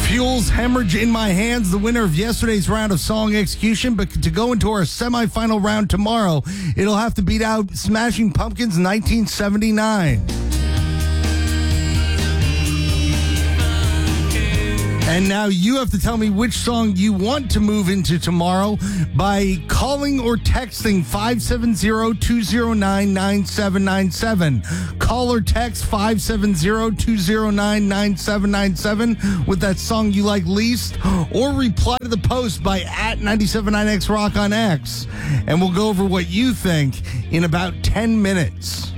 Fuel's Hemorrhage in My Hands, the winner of yesterday's round of song execution. But to go into our semifinal round tomorrow, it'll have to beat out Smashing Pumpkins' 1979. And now you have to tell me which song you want to move into tomorrow by calling or texting 570-209-9797. Call or text 570-209-9797 with that song you like least, or reply to the post by @979XRock on X. And we'll go over what you think in about 10 minutes.